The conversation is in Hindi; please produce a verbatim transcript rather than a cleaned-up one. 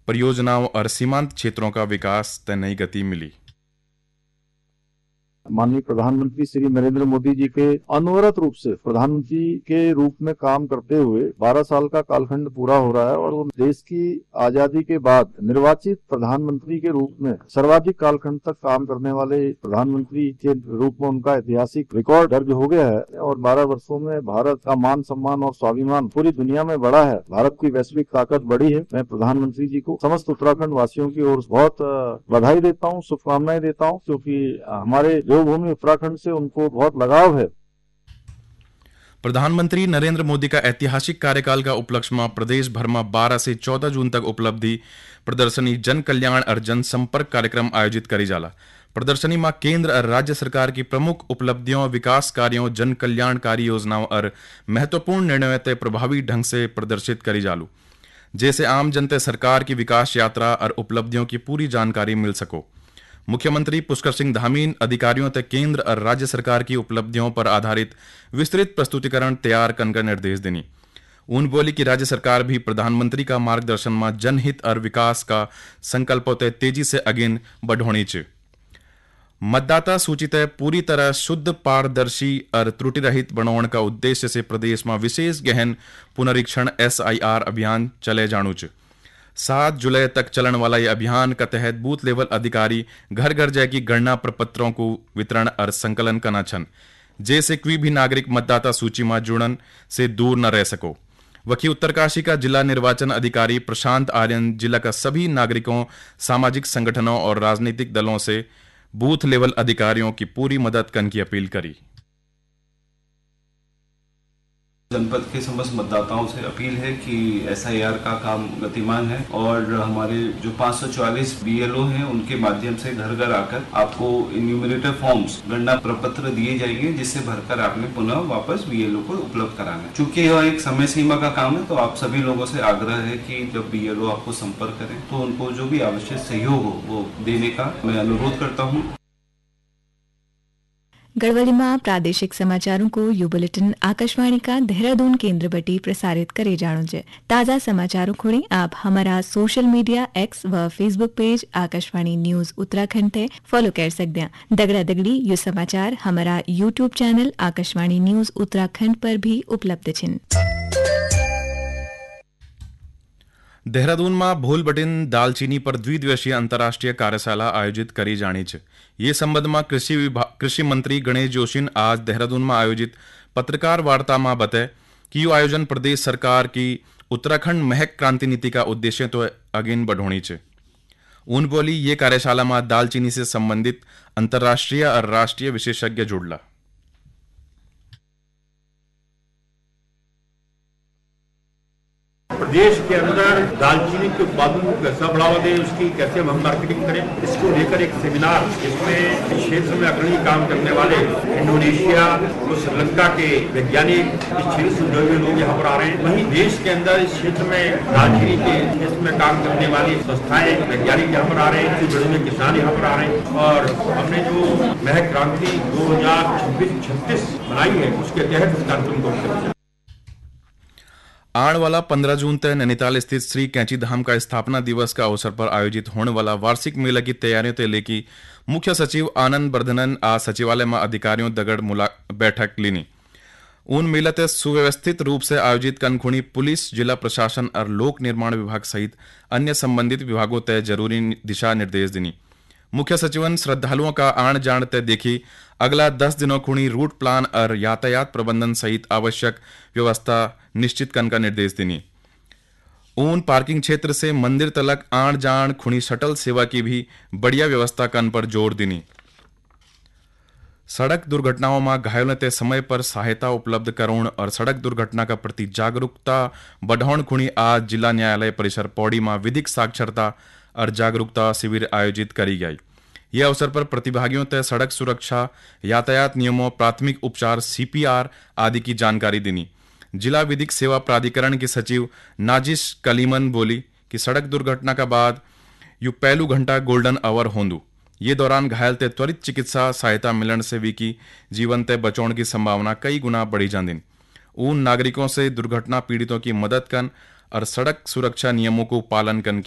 परियोजनाओं और सीमांत क्षेत्रों का विकास तय नई गति मिली। माननीय प्रधानमंत्री श्री नरेंद्र मोदी जी के अनवरत रूप से प्रधानमंत्री के रूप में काम करते हुए बारह साल का कालखंड पूरा हो रहा है और वो देश की आजादी के बाद निर्वाचित प्रधानमंत्री के रूप में सर्वाधिक कालखंड तक काम करने वाले प्रधानमंत्री के रूप में उनका ऐतिहासिक रिकॉर्ड दर्ज हो गया है और बारह वर्षों में भारत का मान सम्मान और स्वाभिमान पूरी दुनिया में बढ़ा है। भारत की वैश्विक ताकत बढ़ी है। मैं प्रधानमंत्री जी को समस्त उत्तराखंड वासियों की ओर बहुत बधाई देता हूँ, शुभकामनाएं देता हूँ, क्योंकि हमारे भूमि उत्तराखंड से उनको बहुत लगाव है। प्रधानमंत्री नरेंद्र मोदी का ऐतिहासिक कार्यकाल का उपलक्ष्य में प्रदेश भर में बारह से चौदह जून तक उपलब्धि प्रदर्शनी जन कल्याण और जनसंपर्क कार्यक्रम आयोजित करी जाला। प्रदर्शनी में केंद्र और राज्य सरकार की प्रमुख उपलब्धियों, विकास कार्यों, जन कल्याणकारी योजनाओं और महत्वपूर्ण निर्णयों तय प्रभावी ढंग से प्रदर्शित करी जालू, जैसे आम जनता सरकार की विकास यात्रा और उपलब्धियों की पूरी जानकारी मिल सको। मुख्यमंत्री पुष्कर सिंह धामी अधिकारियों तक केंद्र और राज्य सरकार की उपलब्धियों पर आधारित विस्तृत प्रस्तुतिकरण तैयार करने का निर्देश देनी। उन बोली कि राज्य सरकार भी प्रधानमंत्री का मार्गदर्शन में जनहित और विकास का संकल्पों तय तेजी से अगिन बढ़ोनी च। मतदाता सूची तय पूरी तरह शुद्ध, पारदर्शी और त्रुटि रहित बनाने का उद्देश्य से प्रदेश में विशेष गहन पुनरीक्षण एस आई आर अभियान चले जानू च। सात जुलाई तक चलन वाला यह अभियान का तहत बूथ लेवल अधिकारी घर घर जाएगी गणना प्रपत्रों को वितरण और संकलन करना छन, जैसे कोई भी नागरिक मतदाता सूची में जुड़न से दूर न रह सको। वही उत्तरकाशी का जिला निर्वाचन अधिकारी प्रशांत आर्यन जिला का सभी नागरिकों, सामाजिक संगठनों और राजनीतिक दलों से बूथ लेवल अधिकारियों की पूरी मदद करने की अपील करी। जनपद के समस्त मतदाताओं से अपील है कि एस आई आर का काम गतिमान है और हमारे जो पाँच सौ चौवालीस बी एल ओ हैं उनके माध्यम से घर घर आकर आपको इन्यूमरेटर फॉर्म्स, गणना प्रपत्र दिए जाएंगे, जिससे भरकर आपने पुनः वापस बी एल ओ को उपलब्ध कराना है। चूंकि यह एक समय सीमा का काम है, तो आप सभी लोगों से आग्रह है कि जब बी एल ओ आपको संपर्क करें तो उनको जो भी आवश्यक सहयोग हो वो देने का मैं अनुरोध करता हूँ। गढ़वाली में प्रादेशिक समाचारों को यू बुलेटिन आकाशवाणी का देहरादून केंद्र बटी प्रसारित करे जानो जे। ताजा समाचारों खोड़ी आप हमारा सोशल मीडिया एक्स व Facebook page Akashvani news Uttarakhand ते फॉलो कर सकते हैं। दगड़ा दगड़ी यू समाचार हमारा YouTube channel Akashvani news Uttarakhand पर भी उपलब्ध छिन। देहरादून में भूल बटिन दालचीनी पर द्विदिवसीय अंतर्राष्ट्रीय कार्यशाला आयोजित करी जानी है। ये संबंध में कृषि विभाग कृषि मंत्री गणेश जोशी आज देहरादून में आयोजित पत्रकार वार्ता में बताए कि यह आयोजन प्रदेश सरकार की उत्तराखंड महक क्रांति नीति का उद्देश्य तो अगिन बढ़ोनी है। उन बोली ये कार्यशाला में दालचीनी से संबंधित अंतर्राष्ट्रीय और राष्ट्रीय विशेषज्ञ जुड़ला। प्रदेश के अंदर दालचीनी के उत्पादन को कैसा बढ़ावा दें, उसकी कैसे हम मार्केटिंग करें, इसको लेकर एक सेमिनार, इसमें क्षेत्र में अग्रणी काम करने वाले इंडोनेशिया और श्रीलंका के वैज्ञानिक, इस क्षेत्र से जुड़े हुए लोग यहाँ पर आ रहे हैं। वहीं देश के अंदर इस क्षेत्र में दालचीनी के क्षेत्र में काम करने वाली संस्थाएं, वैज्ञानिक यहाँ पर आ रहे हैं, जुड़े हुए किसान यहाँ पर आ रहे हैं और हमने जो महक क्रांति दो हजार छब्बीस छत्तीस बनाई है उसके तहत इस कार्यक्रम को आने वाला पंद्रह जून तक नैनीताल स्थित श्री कैंची धाम का स्थापना दिवस का अवसर पर आयोजित होने वाला वार्षिक मेला की तैयारियों को लेकर मुख्य सचिव आनंद वर्धनन आज सचिवालय में अधिकारियों दगड़ बैठक लीनी। उन मेला ते सुव्यवस्थित रूप से आयोजित कनखुणी पुलिस, जिला प्रशासन और लोक निर्माण विभाग सहित अन्य संबंधित विभागों तय जरूरी दिशा निर्देश देनी। मुख्य सचिवन श्रद्धालुओं का आण जान तय देखी अगला दस दिनों खुणी रूट प्लान और यातायात प्रबंधन सहित आवश्यक व्यवस्था निश्चित करने का निर्देश देनी। ऊन पार्किंग क्षेत्र से मंदिर तलक आण जान खुणी शटल सेवा की भी बढ़िया व्यवस्था करने पर जोर देनी। सड़क दुर्घटनाओं में घायलों ते समय पर सहायता उपलब्ध करोण और सड़क दुर्घटना का प्रति जागरूकता बढ़ाउण खुणी आज जिला न्यायालय परिसर पौड़ी में विधिक साक्षरता और जागरूकता शिविर आयोजित करी गई। यह अवसर पर प्रतिभागियों तय सड़क सुरक्षा, यातायात नियमों, प्राथमिक उपचार, सी पी आर आदि की जानकारी देनी। जिला विधिक सेवा प्राधिकरण के सचिव नाजिश कलीमन बोली कि सड़क दुर्घटना का बाद यू पहलू घंटा गोल्डन आवर होंदू। ये दौरान घायल ते त्वरित चिकित्सा सहायता मिलने से भी की जीवन तय बचाने की संभावना कई गुना बढ़ी जांदी। उन नागरिकों से दुर्घटना पीड़ितों की मदद कर और सड़क सुरक्षा नियमों को पालन करने